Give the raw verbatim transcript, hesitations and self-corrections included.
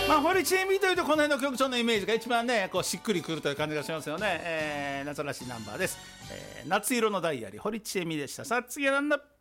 まあ、堀ちえみというとこの辺の曲調のイメージが一番ねこうしっくりくるという感じがしますよね、えー、夏らしいナンバーです、えー、夏色のダイヤリー堀ちえみでした。さあ次はなんだ。